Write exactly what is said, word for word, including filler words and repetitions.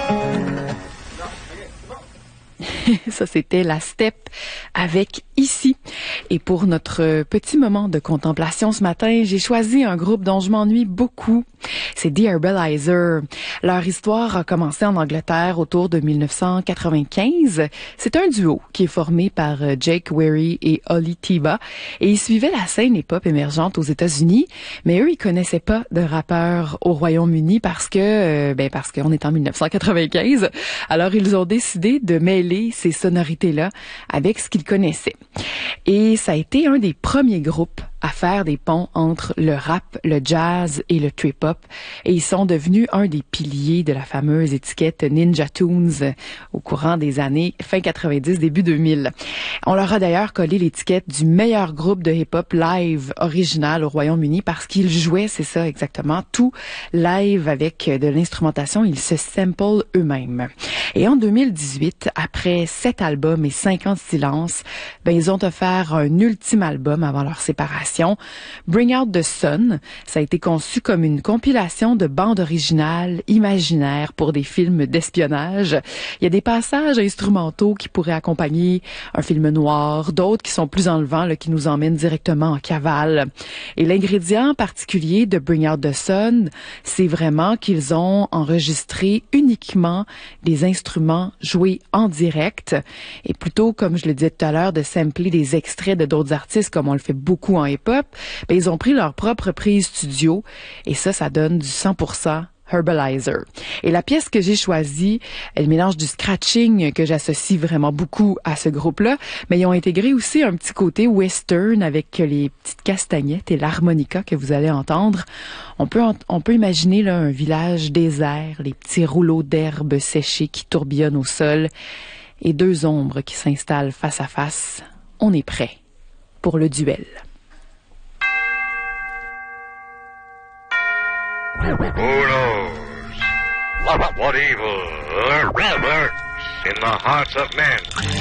Ça, c'était la Steppe avec Ici. Et pour notre petit moment de contemplation ce matin, j'ai choisi un groupe dont je m'ennuie beaucoup. C'est The Herbalizer. Leur histoire a commencé en Angleterre autour de dix-neuf cent quatre-vingt-quinze. C'est un duo qui est formé par Jake Weary et Ollie Tiba. Et ils suivaient la scène hip-hop émergente aux États-Unis. Mais eux, ils connaissaient pas de rappeurs au Royaume-Uni parce que, euh, ben, parce qu'on est en dix-neuf cent quatre-vingt-quinze. Alors, ils ont décidé de mêler ces sonorités-là avec ce qu'ils connaissaient. Et ça a été un des premiers groupes à faire des ponts entre le rap, le jazz et le trip-hop. Et ils sont devenus un des piliers de la fameuse étiquette Ninja Tunes au courant des années fin quatre-vingt-dix, début deux mille. On leur a d'ailleurs collé l'étiquette du meilleur groupe de hip-hop live original au Royaume-Uni parce qu'ils jouaient, c'est ça exactement, tout live avec de l'instrumentation. Ils se samplent eux-mêmes. Et en deux mille dix-huit, après sept albums et cinq ans de silence, ben, ils ont offert un ultime album avant leur séparation. Bring Out the Sun, ça a été conçu comme une compilation de bandes originales imaginaires pour des films d'espionnage. Il y a des passages instrumentaux qui pourraient accompagner un film noir, d'autres qui sont plus enlevants, là, qui nous emmènent directement en cavale. Et l'ingrédient particulier de Bring Out the Sun, c'est vraiment qu'ils ont enregistré uniquement des instruments joués en direct et plutôt, comme je le disais tout à l'heure, de sampler des extraits de d'autres artistes comme on le fait beaucoup en hip-hop, ben, ils ont pris leur propre prise studio et ça, ça donne du cent pour cent Herbalizer. Et la pièce que j'ai choisie, elle mélange du scratching que j'associe vraiment beaucoup à ce groupe-là, mais ils ont intégré aussi un petit côté western avec les petites castagnettes et l'harmonica que vous allez entendre. On peut, on peut imaginer là, un village désert, les petits rouleaux d'herbes séchées qui tourbillonnent au sol et deux ombres qui s'installent face à face. On est prêt pour le duel. Who knows what evil lurks in the hearts of men?